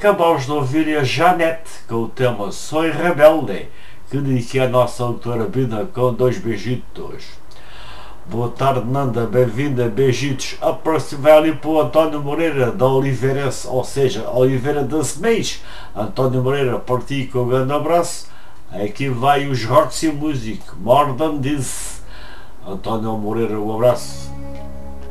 Acabamos de ouvir a Janete com o tema Sou Rebelde, que inicia a nossa autora Bina com 2 beijitos. Boa tarde, Nanda, bem-vinda, beijitos. A próxima vai ali para o António Moreira da Oliveira, ou seja, Oliveira das Meias. António Moreira, por ti com um grande abraço. Aqui vai os Roxy Music, More Than This. António Moreira, um abraço.